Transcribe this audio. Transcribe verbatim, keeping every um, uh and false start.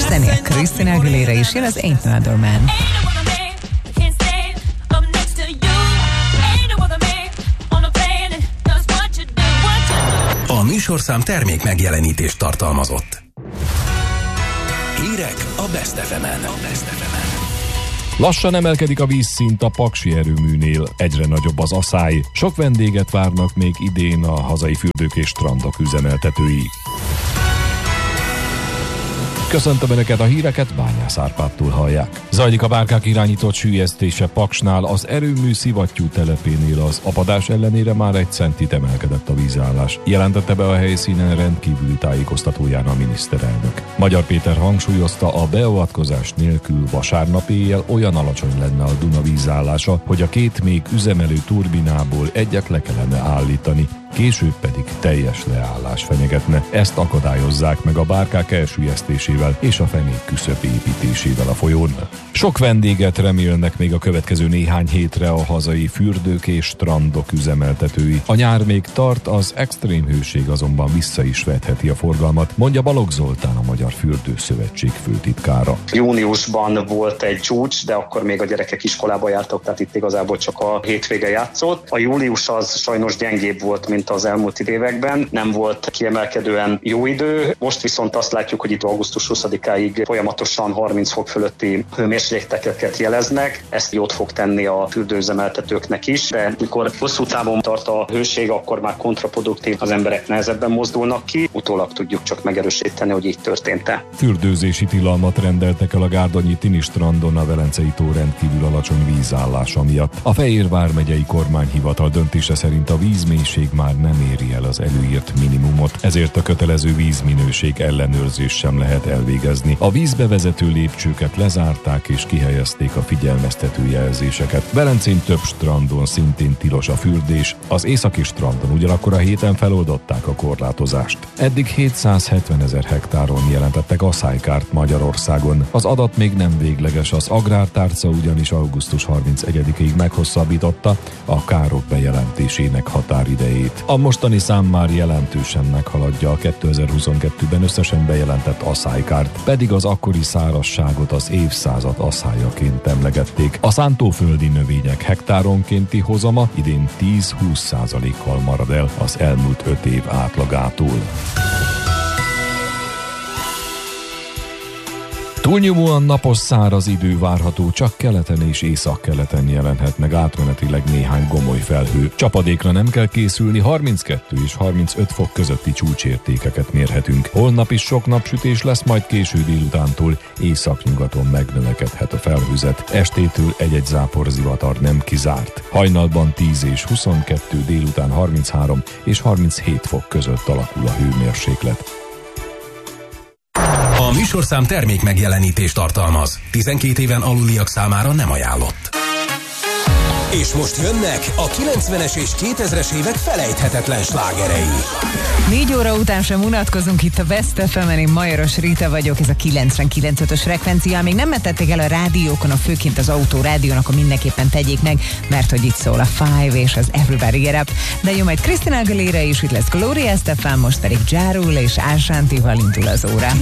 kezdeni. A Christina Aguilera is jön, az Ain't No Other Man. A műsorszám termék megjelenítést tartalmazott. Hírek a Best ef emen. Lassan emelkedik a vízszint a Paksi erőműnél, egyre nagyobb az aszály. Sok vendéget várnak még idén a hazai fürdők és strandok üzemeltetői. Köszöntöm Önöket, a híreket Bányász Árpádtól hallják. Zajlik a bárkák irányított süllyesztése Paksnál, az erőmű szivattyú telepénél. Az apadás ellenére már egy centit emelkedett a vízállás. Jelentette be a helyszínen rendkívüli tájékoztatóján a miniszterelnök. Magyar Péter hangsúlyozta, a beavatkozás nélkül vasárnap éjjel olyan alacsony lenne a Duna vízállása, hogy a két még üzemelő turbinából egyet le kellene állítani, később pedig teljes leállás fenyegetne. Ezt akadályozzák meg a bárkák elsüllyesztésével és a fenék küszöb építésével a folyón. Sok vendéget remélnek még a következő néhány hétre a hazai fürdők és strandok üzemeltetői. A nyár még tart, az extrém hőség azonban vissza is vetheti a forgalmat, mondja Balogh Zoltán, a Magyar Fürdőszövetség főtitkára. Júniusban volt egy csúcs, de akkor még a gyerekek iskolába jártak, tehát itt igazából csak a hétvége játszott. A július az sajnos gyengébb volt, mint az elmúlt években. Nem volt kiemelkedően jó idő. Most viszont azt látjuk, hogy itt augusztus huszadikáig folyamatosan harminc fok fölötti hőmérsékleteket jeleznek. Ezt jót fog tenni a fürdőüzemeltetőknek is, de mikor hosszú távon tart a hőség, akkor már kontraproduktív, az emberek nehezebben mozdulnak ki. Utólag tudjuk csak megerősíteni, hogy így történt-e. Fürdőzési tilalmat rendeltek el a gárdonyi Tini strandon a Velencei tó rendkívül alacsony vízállása miatt. A Fejér vármegyei kormányhivatal döntése szerint a vízmélység már nem éri el az előírt minimumot, ezért a kötelező vízminőség ellenőrzést sem lehet elvégezni. A vízbe vezető lépcsőket lezárták és kihelyezték a figyelmeztető jelzéseket. Velencén több strandon szintén tilos a fürdés, az északi strandon ugyanakkor a héten feloldották a korlátozást. Eddig hétszázhetvenezer hektáron jelentettek aszálykárt Magyarországon. Az adat még nem végleges, az Agrártárca ugyanis augusztus harmincegyedikéig meghosszabbította a károk bejelentésének határidejét. A mostani szám már jelentősen meghaladja a kétezer-huszonkettőben összesen bejelentett aszálykárt, pedig az akkori szárazságot az évszázad aszályaként emlegették. A szántóföldi növények hektáronkénti hozama idén tíz-húsz százalékkal marad el az elmúlt öt év átlagától. Túlnyomóan napos, száraz idő várható, csak keleten és északkeleten jelenhet meg átmenetileg néhány gomoly felhő. Csapadékra nem kell készülni, harminckettő és harmincöt fok közötti csúcsértékeket mérhetünk. Holnap is sok napsütés lesz, majd késő délutántól északnyugaton megnövekedhet a felhőzet. Estétől egy-egy záporzivatar nem kizárt. Hajnalban tíz és huszonkettő, délután harminchárom és harminchét fok között alakul a hőmérséklet. A műsorszám termék megjelenítést tartalmaz. tizenkét éven aluliak számára nem ajánlott. És most jönnek a kilencvenes és kétezres évek felejthetetlen slágerei. Négy óra után sem unatkozunk itt a Best ef emen, én Majoros Rita vagyok, ez a kilencvenkilenc ötös frekvencia. Még nem mentették el a rádiókon, a főként az autórádiónak, akkor mindenképpen tegyék meg, mert hogy itt szól a Five és az Everybody Get Up. De jó, majd Christina Aguilera is, itt lesz Gloria Estefan, most pedig Ja Rule és Ashantival indul az óra.